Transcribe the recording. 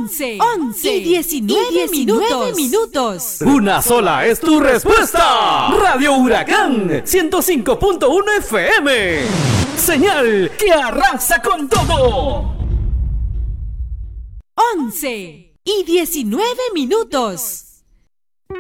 11:19 minutos. Una sola es tu respuesta. Radio Huracán 105.1 FM. Señal que arrasa con todo. 11:19 minutos.